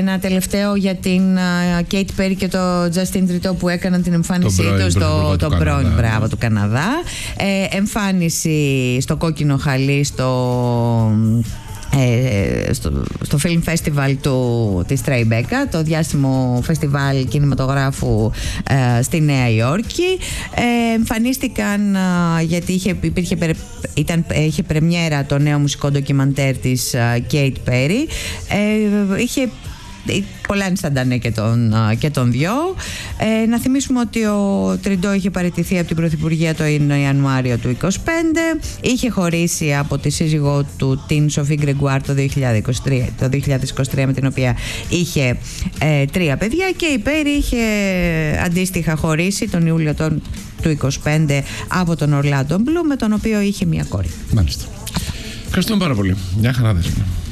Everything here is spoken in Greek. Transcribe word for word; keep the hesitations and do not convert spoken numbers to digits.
ένα τελευταίο για την Κέιτ Πέρι και το Justin Trudeau που έκαναν την εμφάνισή του στο το πρώην μπράβο του Καναδά. Ε, εμφάνιση στο κόκκινο χαλί στο... Ε, στο, στο Film Festival του, της Tribeca, το διάσημο φεστιβάλ κινηματογράφου ε, στη Νέα Υόρκη. Ε, εμφανίστηκαν ε, γιατί είχε, υπήρχε, ήταν, είχε πρεμιέρα το νέο μουσικό ντοκιμαντέρ της ε, Kate Perry. Ε, είχε πολλά ενσταντανέ και τον, και τον δυο. Ε, να θυμίσουμε ότι ο Τριντό είχε παραιτηθεί από την Πρωθυπουργία το Ιανουάριο του είκοσι πέντε. Είχε χωρίσει από τη σύζυγό του την Σοφή Γκρεγκουάρ το δύο χιλιάδες είκοσι τρία, το δύο χιλιάδες είκοσι τρία με την οποία είχε ε, τρία παιδιά, και η Πέρι είχε αντίστοιχα χωρίσει τον Ιούλιο τον, του είκοσι πέντε από τον Ορλάντο Μπλουμ, με τον οποίο είχε μία κόρη. Μάλιστα. Ευχαριστούμε πάρα πολύ. Γεια χαρά.